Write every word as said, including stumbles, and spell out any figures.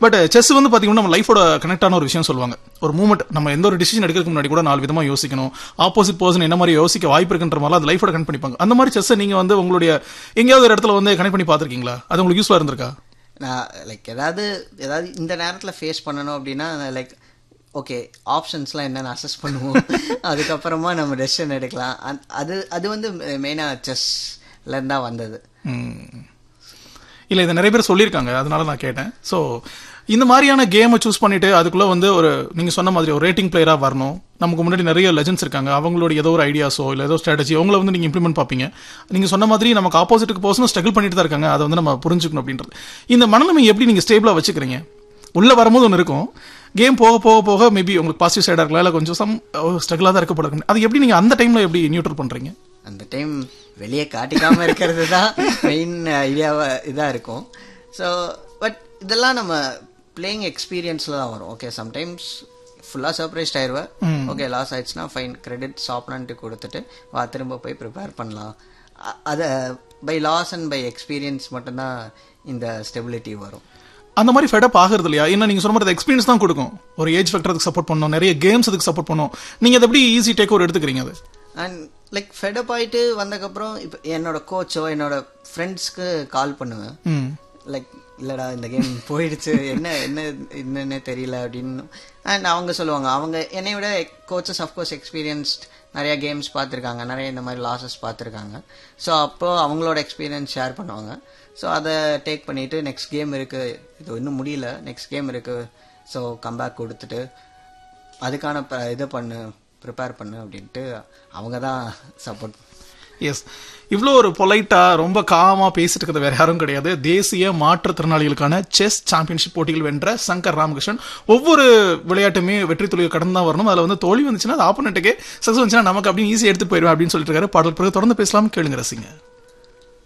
But chess வந்து பாத்தீங்கன்னா நம்ம லைஃபோட கனெக்டான ஒரு விஷயம் சொல்லுவாங்க. ஒரு மூமெண்ட் நம்ம எந்த ஒரு டிசிஷன் எடுக்கிறதுக்கு முன்னாடி கூட நாலு விதமா யோசிக்கணும். ஆப்போசிட் பர்சன் என்ன மாதிரி யோசிக்க வாய்ப்பு இருக்குன்ற மாதிரி அது லைஃபோட கனெக்ட் பண்ணிப்பாங்க. அந்த மாதிரி செஸ் நீங்க வந்து உங்களுடைய எங்கேயாவது ஒரு இடத்துல வந்து கனெக்ட் பண்ணி பாத்திருக்கீங்களா? அது உங்களுக்கு யூஸ்ஃபுல்லா இருந்திருக்கா? நான் லைக் ஏதாவது ஏதாவது இந்த நேரத்தில் ஃபேஸ் பண்ணணும் அப்படின்னா லைக் ஓகே ஆப்ஷன்ஸ்லாம் என்னென்னு அசஸ் பண்ணுவோம். அதுக்கப்புறமா நம்ம டெசிஷன் எடுக்கலாம். அது அது வந்து மெயினாக செஸ்லேருந்து தான் வந்தது. இல்லை, இதை நிறைய பேர் சொல்லியிருக்காங்க, அதனால நான் கேட்டேன். ஸோ இந்த மாதிரியான கேமை சூஸ் பண்ணிட்டு அதுக்குள்ளே வந்து ஒரு நீங்கள் சொன்ன மாதிரி ஒரு ரேட்டிங் பிளேயராக வரணும். நமக்கு முன்னாடி நிறைய லெஜண்ட்ஸ் இருக்காங்க, அவங்களோட ஏதோ ஒரு ஐடியாஸோ இல்லை ஏதோ ஸ்ட்ராட்டஜி அவங்கள வந்து நீங்கள் இம்ப்ளிமெண்ட் பார்ப்பீங்க. நீங்கள் சொன்ன மாதிரி நமக்கு ஆப்போசிட்டுக்கு பர்சனும் ஸ்ட்ரகிள் பண்ணிட்டு தான் இருக்காங்க, அதை வந்து நம்ம புரிஞ்சுக்கணும் அப்படின்றது. இந்த மனநிலைமை எப்படி நீங்கள் ஸ்டேபிளாக வச்சுக்கிறீங்க? உள்ளே வரும்போது ஒன்று இருக்கும், கேம் போக போக போக மேபி உங்களுக்கு பாசிட்டிவ் சைடாக இருக்கலாம், இல்லை கொஞ்சம் சம் ஸ்ட்ரகிளாக தான் இருக்கப்படும். அது எப்படி நீங்கள் அந்த டைமில் எப்படி நியூட்ரல் பண்ணுறீங்க? அந்த டைம் வெளியே காட்டிக்காமல் இருக்கிறது தான் மெயின் ஐடியாவாக இதாக இருக்கும். ஸோ பட் இதெல்லாம் நம்ம பிளேயிங் எக்ஸ்பீரியன்ஸில் தான் வரும். ஓகே சம்டைம்ஸ் ஃபுல்லாக சர்ப்ரைஸ்ட் ஆயிடுவேன். ஓகே லாஸ் ஆயிடுச்சுன்னா ஃபைன், கிரெடிட் சாப்பிடான்ட்டு கொடுத்துட்டு வா திரும்ப போய் ப்ரிப்பேர் பண்ணலாம். அதை by loss and by experience மட்டும்தான் இந்த ஸ்டெபிலிட்டி வரும். அந்த மாதிரி ஃபெடப் ஆகிறது இல்லையா? ஏன்னா நீங்கள் சொன்ன மாதிரி எக்ஸ்பீரியன்ஸ் தான் கொடுக்கும். ஒரு ஏஜ் ஃபேக்டர் அதுக்கு சப்போர்ட் பண்ணணும், நிறைய கேம்ஸ் அதுக்கு சப்போர்ட் பண்ணணும். நீங்கள் அதை எப்படி ஈஸி டேக் ஓவர் எடுத்துக்கிறீங்க? அது அண்ட் லைக் ஃபெடப் ஆகிட்டு வந்ததுக்கப்புறம் இப்போ என்னோட கோச்சோ என்னோட ஃப்ரெண்ட்ஸ்க்கு கால் பண்ணுவேன். லைக் இல்லைடா இந்த கேம் போயிடுச்சு, என்ன என்ன என்னன்னே தெரியல அப்படின்னு. அண்ட் அவங்க சொல்லுவாங்க, அவங்க என்னை விட கோச்சஸ் அஃப்கோர்ஸ் எக்ஸ்பீரியன்ஸ்ட், நிறையா கேம்ஸ் பார்த்துருக்காங்க, நிறைய இந்த மாதிரி லாஸஸ் பார்த்துருக்காங்க. ஸோ அப்போது அவங்களோட எக்ஸ்பீரியன்ஸ் ஷேர் பண்ணுவாங்க. ஸோ அதை டேக் பண்ணிவிட்டு நெக்ஸ்ட் கேம் இருக்குது, இது இன்னும் முடியல, நெக்ஸ்ட் கேம் இருக்குது, ஸோ கம்பேக் கொடுத்துட்டு அதுக்கான இதை பண்ணு, ப்ரிப்பேர் பண்ணு அப்படின்ட்டு அவங்க தான் சப்போர்ட். எஸ், இவ்வளோ ஒரு பொலைட்டாக ரொம்ப காமாக பேசிட்டு இருக்கிறது வேற யாரும் கிடையாது, தேசிய மாற்றுத்திறனாளிகளுக்கான செஸ் சாம்பியன்ஷிப் போட்டிகள் வென்ற சங்கர் ராமகிருஷ்ணன். ஒவ்வொரு விளையாட்டுமே வெற்றி தோல்வியை கடந்து தான் வரணும், அதில் வந்து தோல்வி வந்துச்சுன்னா அது ஆப்போனண்ட்டுக்கே, சக்ஸஸ் வந்துச்சுன்னா நமக்கு அப்படின்னு ஈஸியாக எடுத்துட்டு போயிடுவேன் அப்படின்னு சொல்லிட்டு இருக்காரு. பாடல் பிறகு தொடர்ந்து பேசலாம், கேளுங்க ரசிங்க.